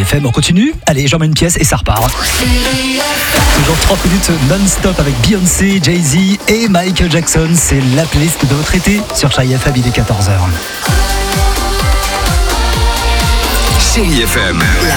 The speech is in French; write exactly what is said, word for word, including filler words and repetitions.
F M. On continue. Allez, j'emmène une pièce et ça repart. Toujours trente minutes non-stop avec Beyoncé, Jay-Z et Michael Jackson. C'est la playlist de votre été sur Chérie F M, il est quatorze heures. Chérie F M.